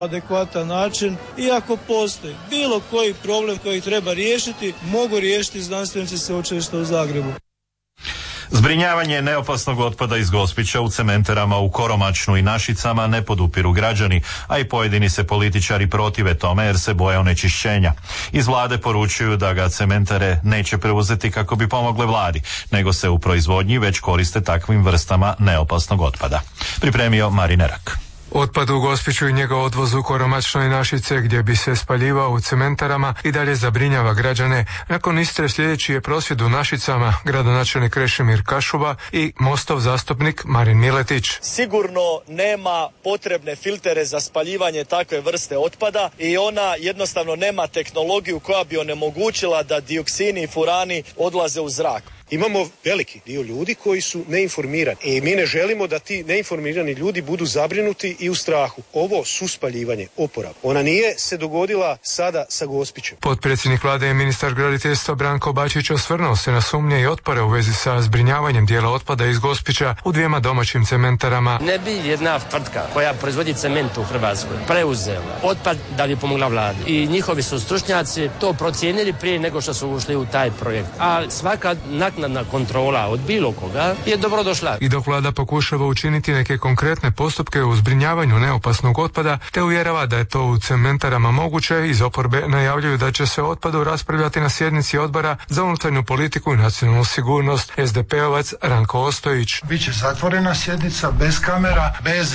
adekvatan način i ako postoji bilo koji problem koji treba riješiti, mogu riješiti znanstvenici Sveučilišta u Zagrebu. Zbrinjavanje neopasnog otpada iz Gospića u cementerama u Koromačnu i Našicama ne podupiru građani, a i pojedini se političari protive tome jer se boje onečišćenja. Iz vlade poručuju da ga cementare neće preuzeti kako bi pomogle vladi, nego se u proizvodnji već koriste takvim vrstama neopasnog otpada. Pripremio Marin Erak. Otpad u Gospiću i njegov odvoz u Koromačnoj Našice, gdje bi se spaljivao u cementarama, i dalje zabrinjava građane. Nakon Istre sljedeći je prosvjed u Našicama, gradonačelnik Krešimir Kašuba i Mostov zastupnik Marin Miletić. Sigurno nema potrebne filtere za spaljivanje takve vrste otpada i ona jednostavno nema tehnologiju koja bi onemogućila da dioksini i furani odlaze u zrak. Imamo veliki dio ljudi koji su neinformirani i mi ne želimo da ti neinformirani ljudi budu zabrinuti i u strahu. Ovo suspaljivanje, oporav, ona nije se dogodila sada sa Gospićem. Potpredsjednik vlade i ministar graditeljstva Branko Bačić osvrnuo se na sumnje i otpore u vezi sa zbrinjavanjem dijela otpada iz Gospića u 2 domaćim cementarama. Ne bi jedna tvrtka koja proizvodi cement u Hrvatskoj preuzela otpad da bi pomogla vladi. I njihovi su stručnjaci to procijenili prije nego što su ušli u taj projekt. A svaka naknadna kontrola od bilo koga je dobro došla. I dok vlada pokušava učiniti neke konkretne postupke u zbrinjavanju neopasnog otpada, te uvjerava da je to u cementarama moguće, iz oporbe najavljuju da će se o otpadu raspravljati na sjednici Odbora za unutarnju politiku i nacionalnu sigurnost. SDP-ovac Ranko Ostojić. Biće zatvorena sjednica, bez kamera, bez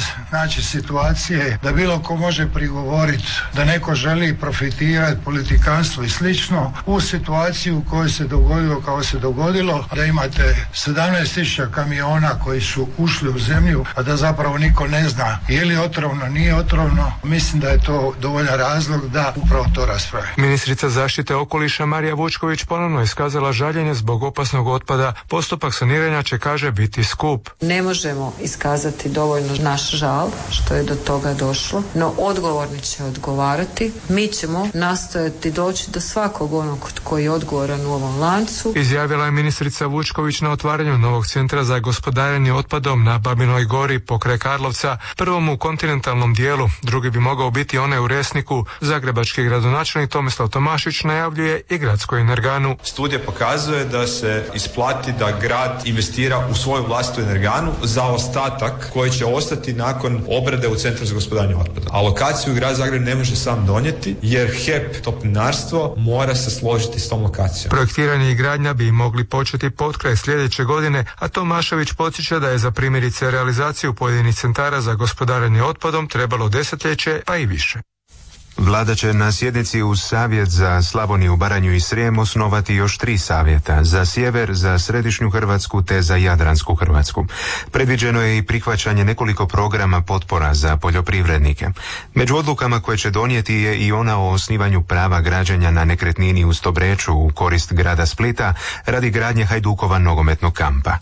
situacije da bilo ko može prigovoriti da neko želi profitirati, politikanstvo i slično u situaciju u kojoj se dogodilo kao se dogodilo, da imate 17.000 kamiona koji su ušli u zemlju, a da zapravo niko ne zna je li otrovno, nije otrovno. Mislim da je to dovoljan razlog da upravo to raspravi. Ministrica zaštite okoliša Marija Vučković ponovno iskazala žaljenje zbog opasnog otpada. Postupak saniranja će, kaže, biti skup. Ne možemo iskazati dovoljno naš žal što je do toga došlo, no odgovorni će odgovarati. Mi ćemo nastojati doći do svakog onog koji je odgovoran u ovom lancu. Izjavila je ministrica Vučković na otvaranju novog centra za gospodarenje otpadom na Babinoj gori pokraj Karlovca, prvom u kontinentalnom dijelu, drugi bi mogao biti onaj u Resniku. Zagrebački gradonačelnik Tomislav Tomašić najavljuje i gradskoj energanu. Studija pokazuje da se isplati da grad investira u svoju vlastitu energanu za ostatak koji će ostati nakon obrade u centru za gospodarenje otpadom. A lokaciju grad Zagreb ne može sam donijeti jer HEP Toplinarstvo mora se složiti s tom lokacijom. Projektiranje i gradnja bi mogli početi potkraj sljedeće godine, a Tomašević podsjeća da je za primjerice realizaciju pojedinih centara za gospodarenje otpadom trebalo desetljeće pa i više. Vlada će na sjednici uz Savjet za Slavoniju, Baranju i Srijem osnovati još 3 savjeta, za sjever, za središnju Hrvatsku te za jadransku Hrvatsku. Predviđeno je i prihvaćanje nekoliko programa potpora za poljoprivrednike. Među odlukama koje će donijeti je i ona o osnivanju prava građenja na nekretnini u Stobreču u korist grada Splita radi gradnje Hajdukova nogometnog kampa.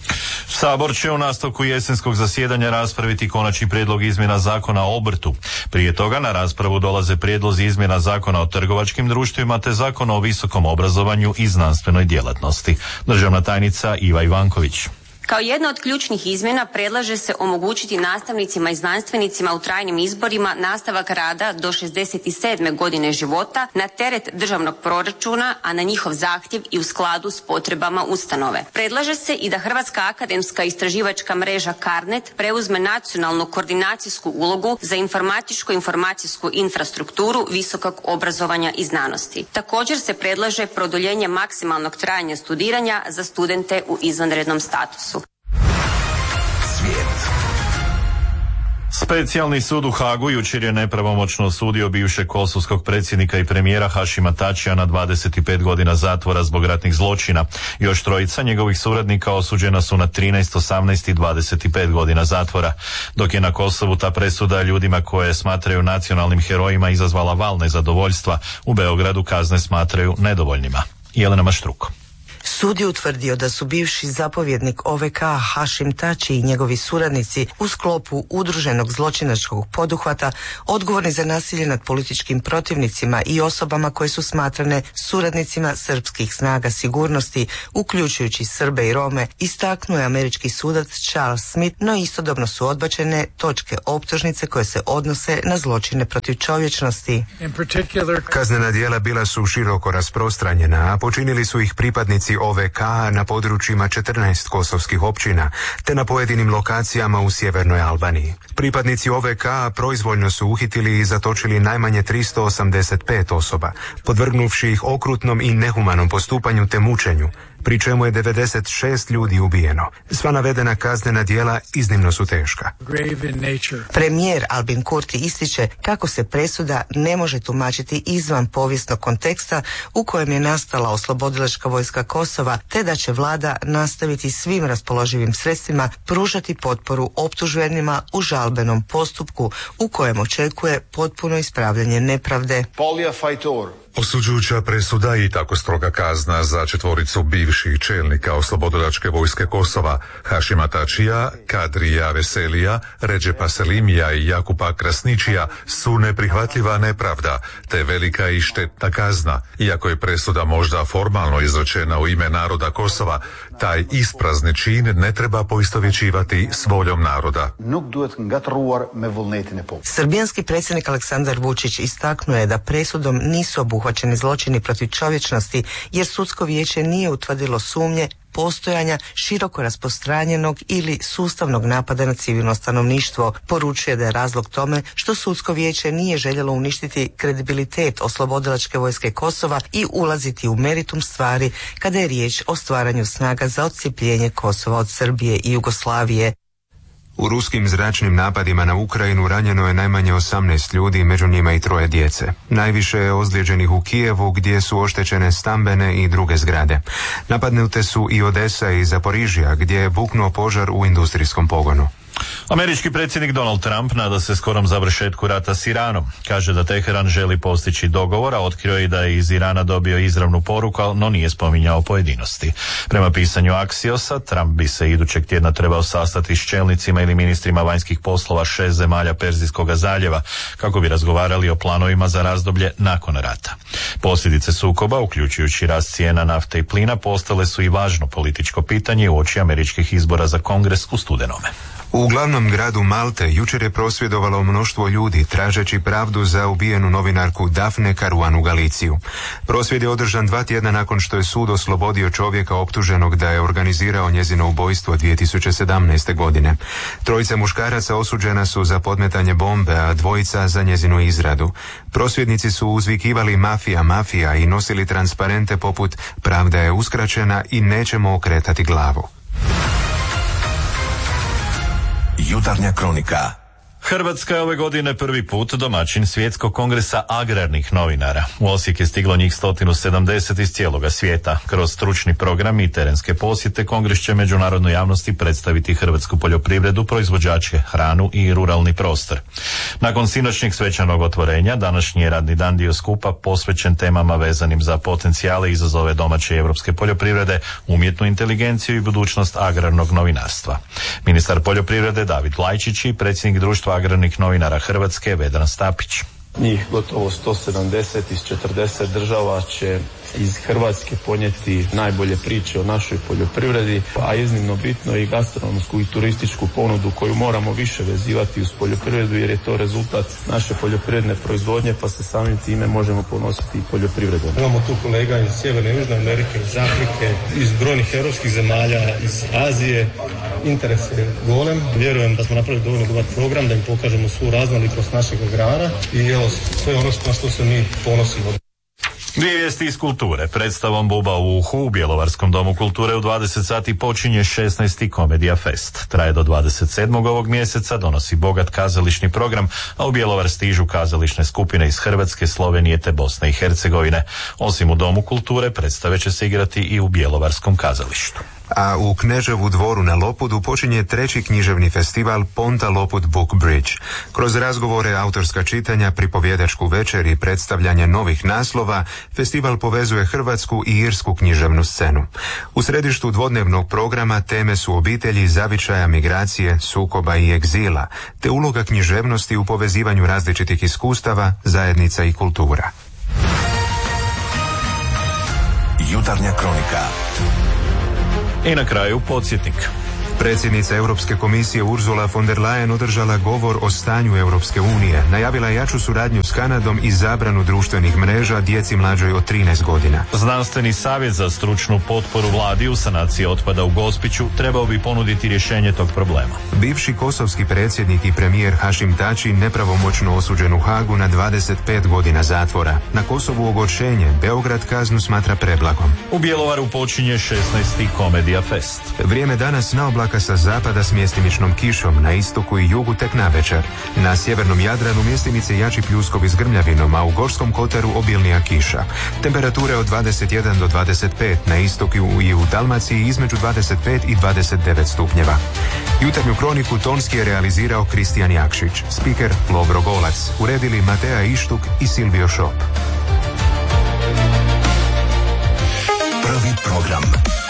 Sabor će u nastavku jesenskog zasjedanja raspraviti konačni prijedlog izmjena zakona o obrtu. Prije toga na raspravu dolaze prijedlozi izmjena zakona o trgovačkim društvima te zakona o visokom obrazovanju i znanstvenoj djelatnosti. Državna tajnica Iva Ivanković. Kao jedna od ključnih izmjena predlaže se omogućiti nastavnicima i znanstvenicima u trajnim izborima nastavak rada do 67. godine života na teret državnog proračuna, a na njihov zahtjev i u skladu s potrebama ustanove. Predlaže se i da Hrvatska akademska istraživačka mreža CARNET preuzme nacionalnu koordinacijsku ulogu za informatičko-informacijsku infrastrukturu visokog obrazovanja i znanosti. Također se predlaže produljenje maksimalnog trajanja studiranja za studente u izvanrednom statusu. Specijalni sud u Hagu jučer je nepravomoćno osudio bivšeg kosovskog predsjednika i premijera Hašima Tačija na 25 godina zatvora zbog ratnih zločina. Još 3 njegovih suradnika osuđena su na 13, 18 i 25 godina zatvora. Dok je na Kosovu ta presuda ljudima koje smatraju nacionalnim herojima izazvala val nezadovoljstva, u Beogradu kazne smatraju nedovoljnima. Jelena Maštruko. Sud je utvrdio da su bivši zapovjednik OVK Hašim Tači i njegovi suradnici u sklopu udruženog zločinačkog poduhvata odgovorni za nasilje nad političkim protivnicima i osobama koje su smatrane suradnicima srpskih snaga sigurnosti, uključujući Srbe i Rome, istaknuo je američki sudac Charles Smith, no istodobno su odbačene točke optužnice koje se odnose na zločine protiv čovječnosti. Kaznena djela bila su široko rasprostranjena, a počinili su ih pripadnici OVK na područjima 14 kosovskih općina, te na pojedinim lokacijama u sjevernoj Albaniji. Pripadnici OVK proizvoljno su uhitili i zatočili najmanje 385 osoba, podvrgnuvši ih okrutnom i nehumanom postupanju te mučenju, pri čemu je 96 ljudi ubijeno. Sva navedena kaznena djela iznimno su teška. Premijer Albin Kurti ističe kako se presuda ne može tumačiti izvan povijesnog konteksta u kojem je nastala oslobodilačka vojska Kosova, te da će vlada nastaviti svim raspoloživim sredstvima pružati potporu optuženima u žalbenom postupku u kojem očekuje potpuno ispravljanje nepravde. Osuđujuća presuda i tako stroga kazna za četvoricu bivših čelnika oslobodilačke vojske Kosova, Hašima Tačija, Kadrija Veselija, Redžepa Selimija i Jakupa Krasničija su neprihvatljiva nepravda, te velika i štetna kazna. Iako je presuda možda formalno izrečena u ime naroda Kosova, taj isprazni čin ne treba poistovjećivati s voljom naroda. Srbijanski predsjednik Aleksandar Vučić istaknuo je da presudom nisu obuhvaćeni zločini protiv čovječnosti, jer sudsko vijeće nije utvrdilo sumnje postojanja široko rasprostranjenog ili sustavnog napada na civilno stanovništvo. Poručuje da je razlog tome što sudsko vijeće nije željelo uništiti kredibilitet oslobodilačke vojske Kosova i ulaziti u meritum stvari kada je riječ o stvaranju snaga za odcijepljenje Kosova od Srbije i Jugoslavije. U ruskim zračnim napadima na Ukrajinu ranjeno je najmanje 18 ljudi, među njima i 3 djece. Najviše je ozlijeđenih u Kijevu, gdje su oštećene stambene i druge zgrade. Napadnute su i Odesa i Zaporižja, gdje je buknuo požar u industrijskom pogonu. Američki predsjednik Donald Trump nada se skorom završetku rata s Iranom. Kaže da Teheran želi postići dogovor, a otkrio je da je iz Irana dobio izravnu poruku, no nije spominjao pojedinosti. Prema pisanju Axiosa, Trump bi se idućeg tjedna trebao sastati s čelnicima ili ministrima vanjskih poslova 6 zemalja Perzijskog zaljeva kako bi razgovarali o planovima za razdoblje nakon rata. Posljedice sukoba, uključujući rast cijena nafte i plina, postale su i važno političko pitanje uoči američkih izbora za Kongres u studenome. U glavnom gradu Malte jučer je prosvjedovalo mnoštvo ljudi tražeći pravdu za ubijenu novinarku Daphne Caruanu Galiciju. Prosvjed je održan 2 tjedna nakon što je sud oslobodio čovjeka optuženog da je organizirao njezino ubojstvo 2017. godine. 3 muškaraca osuđena su za podmetanje bombe, a 2 za njezinu izradu. Prosvjednici su uzvikivali mafija, mafija i nosili transparente poput pravda je uskraćena i nećemo okretati glavu. Jutarnja kronika. Hrvatska je ove godine prvi put domaćin Svjetskog kongresa agrarnih novinara. U Osijek je stiglo njih 170 iz cijeloga svijeta. Kroz stručni program i terenske posjete kongres će međunarodnoj javnosti predstaviti hrvatsku poljoprivredu, proizvođače, hranu i ruralni prostor. Nakon sinoćnjeg svečanog otvorenja, današnji je radni dan dio skupa posvećen temama vezanim za potencijale i izazove domaće i europske poljoprivrede, umjetnu inteligenciju i budućnost agrarnog novinarstva. Ministar poljoprivrede David Lajčić i predsjednik društva agrarnih novinara Hrvatske Vedran Stapić. Njih gotovo 170 iz 40 država će iz Hrvatske ponijeti najbolje priče o našoj poljoprivredi, a iznimno bitno i gastronomsku i turističku ponudu koju moramo više vezivati uz poljoprivredu, jer je to rezultat naše poljoprivredne proizvodnje, pa se samim time možemo ponositi i poljoprivredom. Imamo tu kolega iz Sjeverne i Južne Amerike, iz Afrike, iz brojnih europskih zemalja, iz Azije. Interes je golem. Vjerujem da smo napravili dovoljno dobar program da im pokažemo svu raznolikost našeg agrara i evo, sve ono na što se mi ponosimo. 2 vijesti iz kulture. Predstavom Buba u uhu u Bjelovarskom domu kulture u 20 sati počinje 16. Komedija Fest. Traje do 27. ovog mjeseca, donosi bogat kazališni program, a u Bjelovar stižu kazališne skupine iz Hrvatske, Slovenije te Bosne i Hercegovine. Osim u domu kulture, predstave će se igrati i u Bjelovarskom kazalištu. A u Kneževu dvoru na Lopudu počinje 3. književni festival Ponta Lopud Book Bridge. Kroz razgovore, autorska čitanja, pripovjedačku večer i predstavljanje novih naslova, festival povezuje hrvatsku i irsku književnu scenu. U središtu dvodnevnog programa teme su obitelji, zavičaja, migracije, sukoba i egzila, te uloga književnosti u povezivanju različitih iskustava, zajednica i kultura. Jutarnja kronika. I na kraju podsjetnik. Predsjednica Europske komisije Ursula von der Leyen održala govor o stanju Europske unije, najavila jaču suradnju s Kanadom i zabranu društvenih mreža djeci mlađoj od 13 godina. Znanstveni savjet za stručnu potporu vladi u sanaciji otpada u Gospiću trebao bi ponuditi rješenje tog problema. Bivši kosovski predsjednik i premijer Hašim Tači nepravomoćno osuđen u Hagu na 25 godina zatvora. Na Kosovu ogorčenje, Beograd kaznu smatra preblagom. U Bjelovaru počinje 16. Komedija Fest. Vrijeme danas na oblaka sa zapada s mjestimičnom kišom, na istoku i jugu tek navečer. Na sjevernom Jadranu mjestimice jači pljuskovi s grmljavinom, a u Gorskom kotaru obilnija kiša. Temperature od 21 do 25, na istoku i u Dalmaciji između 25 i 29 stupnjeva. Jutarnju kroniku tonski je realizirao Kristijan Jakšić, spiker Lovro Golac, uredili Matea Ištuk i Silvio Šop. Prvi program.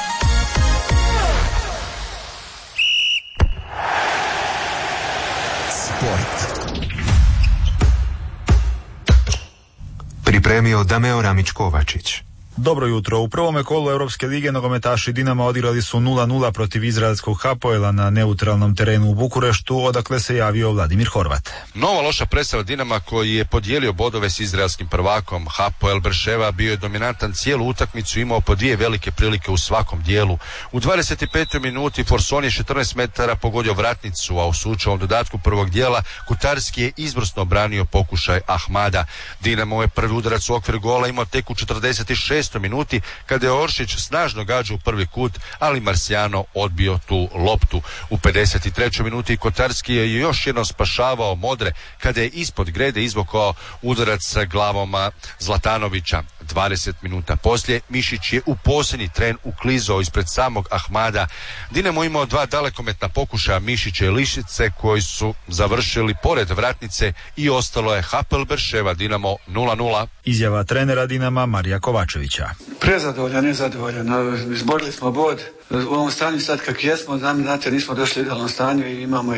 Pripremio Dameo Ramić-Kovačić. Dobro jutro. U prvome kolu Europske lige nogometaši Dinama odigrali su 0-0 protiv izraelskog Hapoela na neutralnom terenu u Bukureštu, odakle se javio Vladimir Horvat. Nova loša predstava Dinama koji je podijelio bodove s izraelskim prvakom. Hapoel Berševa bio je dominantan cijelu utakmicu, imao po 2 velike prilike u svakom dijelu. U 25. minuti Forson je 14 metara pogodio vratnicu, a u sučevom dodatku prvog dijela Kutarski je izvrsno branio pokušaj Ahmada. Dinamo je prvi udarac u okvir gola imao tek u 46. minuti kada je Oršić snažno gađao u prvi kut, ali Marciano odbio tu loptu. U 53. minuti Kotarski je još jednom spašavao Modre kada je ispod grede izvukao udarac sa glavama Zlatanovića. 20 minuta poslije Mišić je u posljednji tren uklizao ispred samog Ahmada. Dinamo imao 2 dalekometna pokušaja Mišića i Lišice koji su završili pored vratnice i ostalo je Hapoel Berševa Dinamo 0-0. Izjava trenera Dinama Marija Kovačevića. Prezadovoljan, nezadovoljan. Izborili smo bod. U ovom stanju sad kak jesmo, znate, nismo došli u idealnom stanju i imamo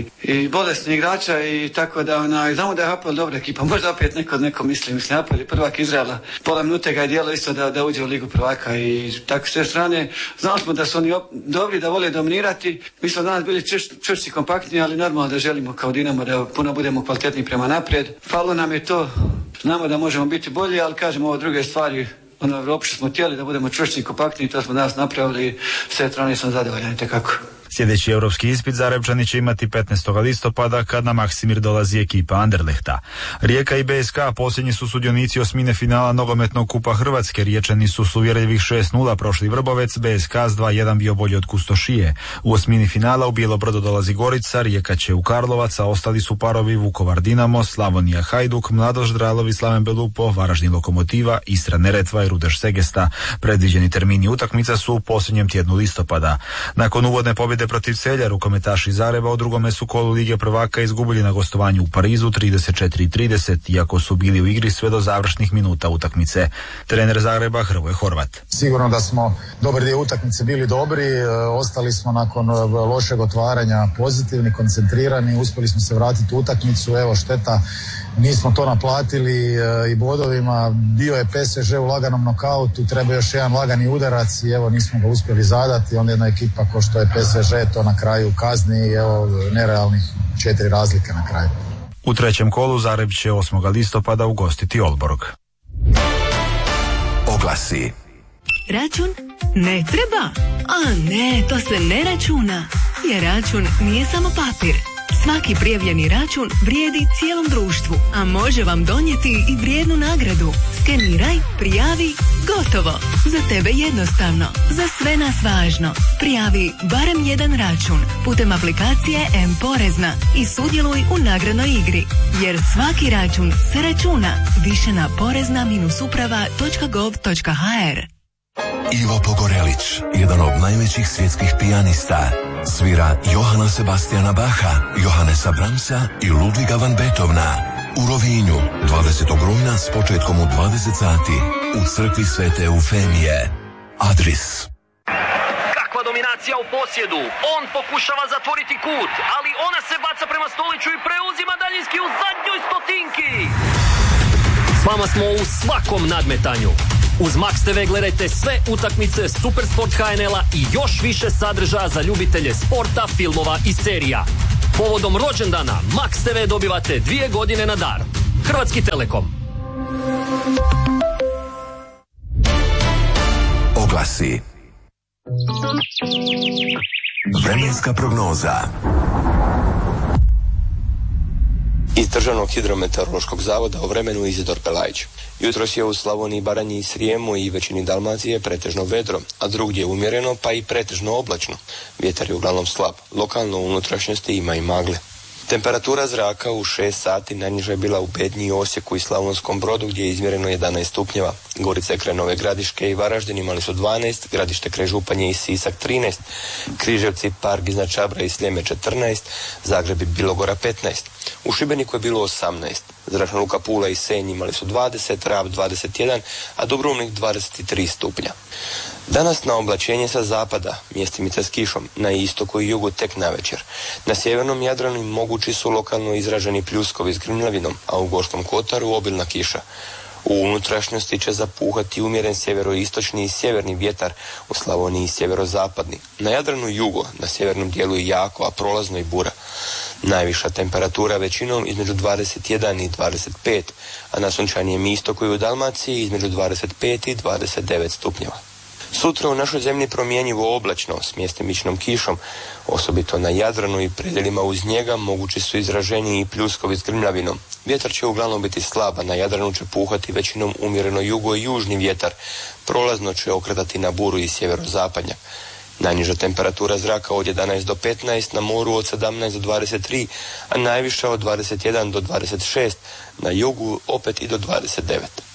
i bolesni igrača i tako da znamo da je Hapoel dobra ekipa. Možda opet neko misli Hapoel je prvak Izraela. Pola minute ga je dijelo isto da uđe u ligu prvaka i tako s te strane znali smo da su oni dobri, da vole dominirati. Mi smo danas bili čvršći, kompaktni, ali normalno da želimo kao Dinamo da puno budemo kvalitetni prema naprijed. Falo nam je to, znamo da možemo biti bolji, ali kažemo ovo druge stvari. Uopšte smo htjeli da budemo čvršći i kompaktni, to smo danas napravili, sve strane sam zadovoljan tekako. Sljedeći europski ispit Zarebčani će imati 15. listopada kad na Maksimir dolazi ekipa Anderlehta. Rijeka i BSK posljednji su sudionici osmine finala nogometnog kupa Hrvatske. Riječani su s uvjerljivih 6-0 prošli Vrbovec, BSK s 2-1 bio bolji od Kustošije. U osmini finala u Bijelo Brdo dolazi Gorica, Rijeka će u Karlovac, a ostali su parovi Vukovar Dinamo, Slavonija Hajduk, Mladoš Dralovi, Slaven Belupo, Varaždin Lokomotiva, Istra Neretva i Rudeš Segesta. Predviđeni termini utakmica su u posljednjem tjednu listopada. Nakon uvodne pobjede protiv Celja, rukometaši Zagreba u drugome su kolu Lige prvaka izgubili na gostovanju u Parizu 34-30, iako su bili u igri sve do završnih minuta utakmice. Trener Zagreba Hrvoje Horvat. Sigurno da smo dobar dio utakmice bili dobri, ostali smo nakon lošeg otvaranja pozitivni, koncentrirani, uspjeli smo se vratiti u utakmicu, evo šteta, nismo to naplatili i bodovima, bio je PSG u laganom nokautu, treba još jedan lagani udarac i evo nismo ga uspjeli zadati, onda jedna ekipa ko što je PSG to na kraju kazni i evo nerealnih 4 razlike na kraju. U trećem kolu Zagreb će 8. listopada ugostiti Olborg. Oglasi. Račun? Ne treba. A ne, to se ne računa. Jer račun nije samo papir. Svaki prijavljeni račun vrijedi cijelom društvu, a može vam donijeti i vrijednu nagradu. Skeniraj, prijavi, gotovo. Za tebe jednostavno, za sve nas važno. Prijavi barem jedan račun putem aplikacije M-Porezna i sudjeluj u nagradnoj igri. Jer svaki račun se računa. Više na porezna-uprava.gov.hr. Ivo Pogorelić, jedan od najvećih svjetskih pijanista, svira Johana Sebastiana Bacha, Johannesa Brahmsa i Ludviga van Beethovena. U Rovinju, 20. rujna s početkom u 20 sati, u crkvi Svete Eufemije. Adris. Kakva dominacija u posjedu. On pokušava zatvoriti kut, ali ona se baca prema Stoliću i preuzima daljinski u zadnjoj stotinki. S vama smo u svakom nadmetanju. Uz Max TV gledajte sve utakmice Supersport HNL-a i još više sadržaja za ljubitelje sporta, filmova i serija. Povodom rođendana Max TV dobivate 2 godine na dar. Hrvatski Telekom. Oglasi. Vremenska prognoza. Iz Državnog hidrometeorološkog zavoda o vremenu Izidor Pelajić. Jutros je u Slavoniji, Baranji i Srijemu i većini Dalmacije pretežno vedro, a drugdje umjereno pa i pretežno oblačno. Vjetar je uglavnom slab. Lokalno u unutrašnjosti ima i magle. Temperatura zraka u 6 sati najniža je bila u Bednji, Osijeku i Slavonskom Brodu gdje je izmjereno 11 stupnjeva. Gorice kraj Nove Gradiške i Varaždin imali su 12, Gradište kraj Županje i Sisak 13, Križevci, Park iznad Čabra i Sljeme 14, Zagreb i Bilogora 15. U Šibeniku je bilo 18, Zračna luka Pula i Senj imali su 20, Rab 21, a Dubrovnik 23 stupnja. Danas na oblačenje sa zapada, mjestimice s kišom, na istoku i jugu tek navečer. Na sjevernom Jadranu mogući su lokalno izraženi pljuskovi s grmljavinom, a u Gorskom Kotaru obilna kiša. U unutrašnjosti će zapuhati umjeren sjeveroistočni i sjeverni vjetar, u Slavoniji sjeverozapadni. Na Jadranu jugo, na sjevernom dijelu je jako, a prolazno i bura. Najviša temperatura većinom između 21 i 25, a na sunčanijem istoku i u Dalmaciji između 25 i 29 stupnjeva. Sutra u našoj zemlji promjenjivo oblačno s mjestimičnom kišom, osobito na Jadranu i predjelima uz njega mogući su izraženi i pljuskovi s grmljavinom. Vjetar će uglavnom biti slab, a na Jadranu će puhati većinom umjereno jugo i južni vjetar, prolazno će okretati na buru i sjeverozapadnjak. Najniža temperatura zraka od 11 do 15, na moru od 17 do 23, a najviša od 21 do 26, na jugu opet i do 29.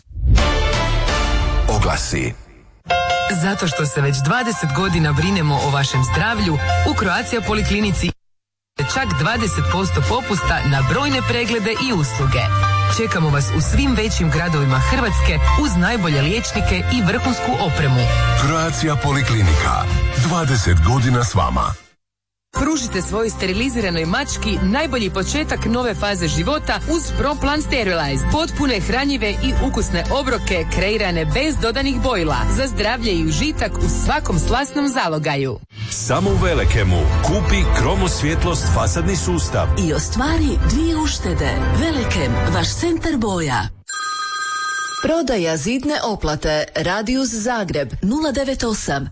Oglasi. Zato što se već 20 godina brinemo o vašem zdravlju, u Croatia Poliklinici čak 20% popusta na brojne preglede i usluge. Čekamo vas u svim većim gradovima Hrvatske uz najbolje liječnike i vrhunsku opremu. Croatia Poliklinika. 20 godina s vama. Pružite svojoj steriliziranoj mački najbolji početak nove faze života uz ProPlan Sterilize. Potpune, hranjive i ukusne obroke kreirane bez dodanih bojila za zdravlje i užitak u svakom slasnom zalogaju. Samo u Velekemu kupi Kromosvjetlost fasadni sustav i ostvari 2 uštede. Velekem, vaš centar boja. Prodaja zidne oplate Radius Zagreb 098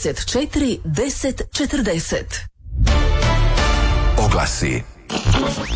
24 10 40. Oglasi.